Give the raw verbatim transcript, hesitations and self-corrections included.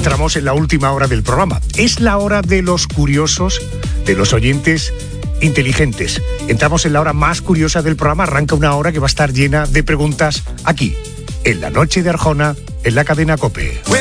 entramos en la última hora del programa. Es la hora de los curiosos, de los oyentes inteligentes. Entramos en la hora más curiosa del programa. Arranca una hora que va a estar llena de preguntas aquí, en la noche de Arjona, en la cadena COPE.